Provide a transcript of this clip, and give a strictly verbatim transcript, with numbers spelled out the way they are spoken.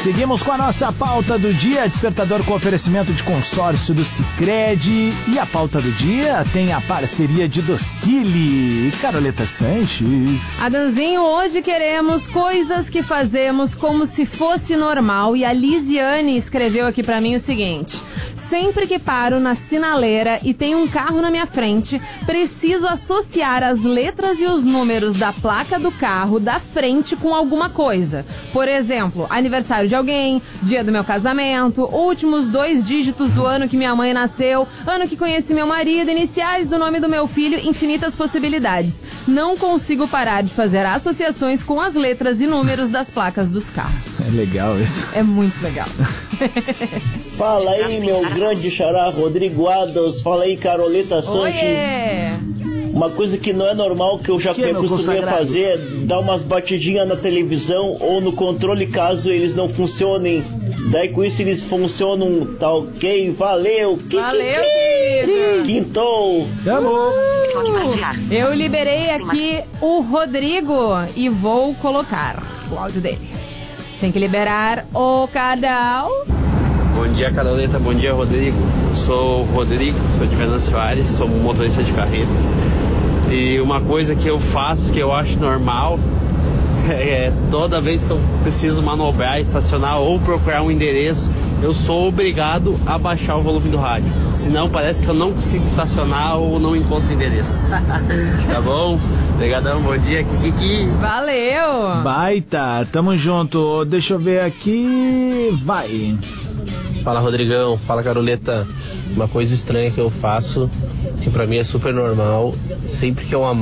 Seguimos com a nossa pauta do dia, despertador com oferecimento de consórcio do Sicredi. E a pauta do dia tem a parceria de Docile e Caroleta Sanches. Adanzinho, hoje queremos coisas que fazemos como se fosse normal. E a Lisiane escreveu aqui pra mim o seguinte: sempre que paro na sinaleira e tem um carro na minha frente, preciso associar as letras e os números da placa do carro da frente com alguma coisa. Por exemplo, aniversário de alguém, dia do meu casamento, últimos dois dígitos do ano que minha mãe nasceu, ano que conheci meu marido, iniciais do nome do meu filho, infinitas possibilidades. Não consigo parar de fazer associações com as letras e números das placas dos carros. É legal isso. É muito legal. Fala aí, meu grande xará Rodrigo Adams. Fala aí, Caroleta Sanches. Oiê! Uma coisa que não é normal, que eu já Que, me meu acostumei a consagrado? fazer, é dar umas batidinhas na televisão ou no controle caso eles não funcionem. Daí com isso eles funcionam, tá ok? Valeu! Que, Valeu, que, que? querido! Quintou! Tamo! Eu liberei aqui o Rodrigo e vou colocar o áudio dele. Tem que liberar o canal. Bom dia, Caroleta. Bom dia, Rodrigo. Sou o Rodrigo, sou de Venâncio Aires, sou motorista de carreta. E uma coisa que eu faço, que eu acho normal, é toda vez que eu preciso manobrar, estacionar ou procurar um endereço, eu sou obrigado a baixar o volume do rádio. Senão parece que eu não consigo estacionar ou não encontro endereço. Tá bom? Obrigadão, bom dia, Kikiki. Valeu! Baita, tamo junto. Deixa eu ver aqui. Vai. Fala, Rodrigão, fala, Caroleta. Uma coisa estranha que eu faço, que pra mim é super normal, sempre que eu